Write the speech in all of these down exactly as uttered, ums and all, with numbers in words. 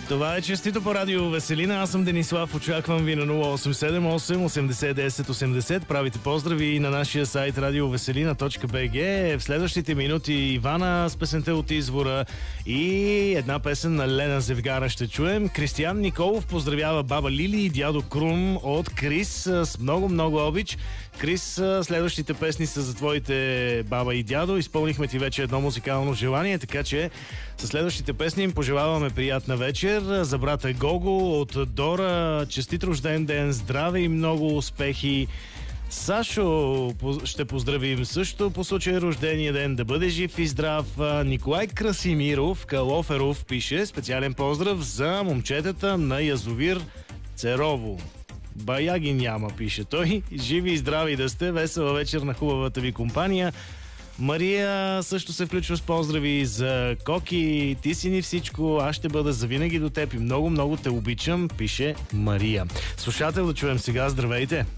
Това е честито по радио Веселина. Аз съм Денислав. Очаквам ви на нула осем седем осем осемдесет десет осемдесет. Правите поздрави на нашия сайт радио веселина точка би джи. В следващите минути Ивана с песента от извора и една песен на Лена Зевгара ще чуем. Кристиян Николов поздравява баба Лили и дядо Крум от Крис с много-много обич. Крис, следващите песни са за твоите баба и дядо. Изпълнихме ти вече едно музикално желание, така че със следващите песни им пожелаваме приятна вечер. За брата Гого от Дора, честит рожден ден, здраве и много успехи. Сашо ще поздравим също по случай рождения ден, да бъде жив и здрав. Николай Красимиров Калоферов пише специален поздрав за момчетата на язовир Церово. Бая ги няма, пише той. Живи и здрави да сте, весела вечер на хубавата ви компания. Мария също се включва с поздрави за Коки. Ти си ни всичко, аз ще бъда завинаги до теб и много, много те обичам, пише Мария. Слушател да чуем сега, здравейте.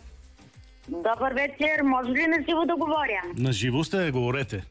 Добър вечер, може ли на живо да говоря? На живо сте, говорете.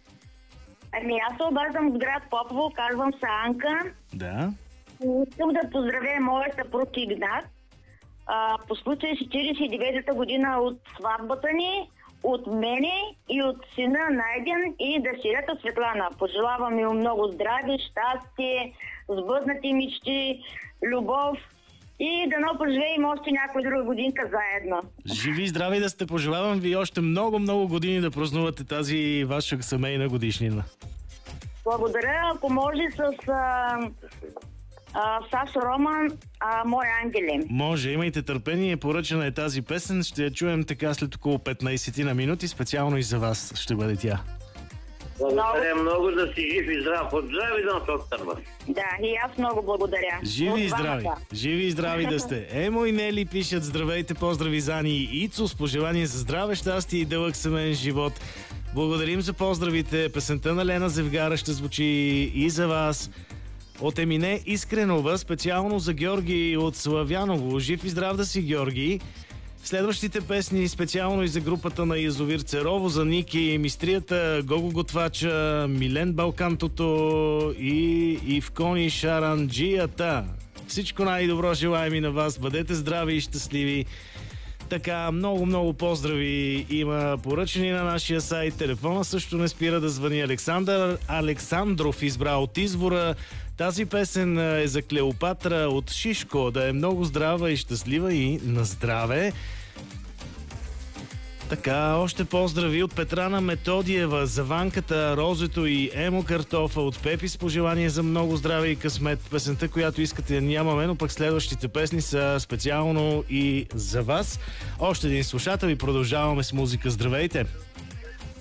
Ами аз се обаждам от град Попово, казвам се Анка. Да. Искам да поздравя моя съпруг Игнат а, по случай четиридесет и девета година от сватбата ни, от мене и от сина Найден и дъщерята Светлана. Пожелавам им много здраве, щастие, сбъднати мечти, любов и дано поживеем още някоя друга годинка заедно. Живи и здрави да сте, пожелавам ви още много-много години да празнувате тази ваша семейна годишнина. Благодаря, ако може с а, а, Сашо Роман, а, мой ангеле. Може, имайте търпение, поръчана е тази песен, ще я чуем така след около петнайсет на минути, специално и за вас ще бъде тя. Благодаря много, да си жив и здрав. От здрави да доктор. Да, и аз много благодаря. Живи и здрави. Живи и здрави да сте. Емо и Нели пишат здравейте, поздрави за Ани и Ицо с пожелание за здраве, щастие и дълъг семейен живот. Благодарим за поздравите. Песента на Лена Зевгара ще звучи и за вас. От Емине Искренова, специално за Георги от Славяново. Жив и здрав да си, Георги. Следващите песни специално и за групата на язовир Церово, за Ники, Мистрията, Гого Готвача, Милен Балкантото и Ивкони Шаранджията. Всичко най-добро желаем и на вас. Бъдете здрави и щастливи. Така, много-много поздрави има поръчени на нашия сайт. Телефона също не спира да звъни. Александър Александров избра от извора. Тази песен е за Клеопатра от Шишко. Да е много здрава и щастлива и на здраве. Така, още поздрави от Петрана Методиева, за Ванката, Розето и Емо Картофа, от Пепи с пожелание за много здраве и късмет. Песента, която искате, нямаме, но пък следващите песни са специално и за вас. Още един слушател и продължаваме с музика. Здравейте!